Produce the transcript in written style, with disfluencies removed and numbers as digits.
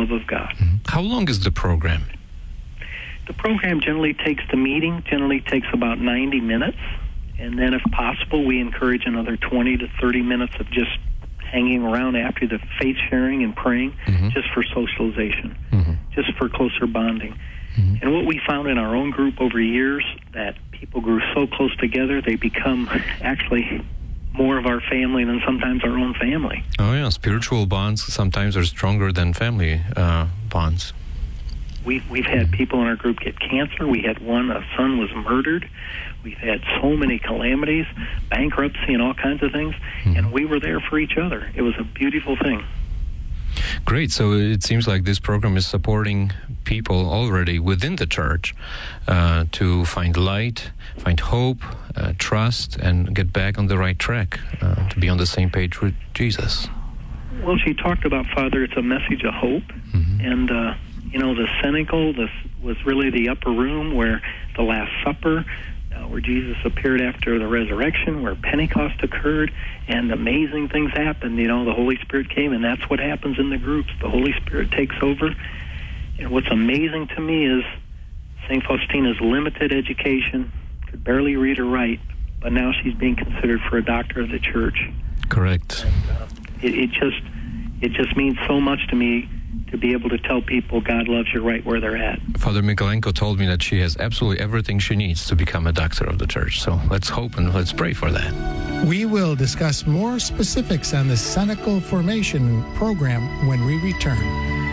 love of God. How long is the program? The program generally takes about 90 minutes, and then if possible, we encourage another 20 to 30 minutes of just hanging around after the faith sharing and praying, just for socialization, just for closer bonding. And what we found in our own group over years, that people grew so close together, they become actually more of our family than sometimes our own family. Oh, yeah. Spiritual bonds sometimes are stronger than family bonds. We've had people in our group get cancer. We had a son was murdered. We've had so many calamities, bankruptcy, and all kinds of things, and we were there for each other. It was a beautiful thing. Great. So it seems like this program is supporting people already within the church to find light, find hope, trust, and get back on the right track, to be on the same page with Jesus. Well, she talked about, Father, it's a message of hope, and the cenacle, this was really the upper room where the Last Supper, where Jesus appeared after the resurrection, where Pentecost occurred, and amazing things happened. The Holy Spirit came, and that's what happens in the groups. The Holy Spirit takes over. And what's amazing to me is St. Faustina's limited education, could barely read or write, but now she's being considered for a doctor of the church. Correct. And, it just means so much to me to be able to tell people God loves you right where they're at. Father Mikolenko told me that she has absolutely everything she needs to become a doctor of the church. So let's hope and let's pray for that. We will discuss more specifics on the cenacle formation program when we return.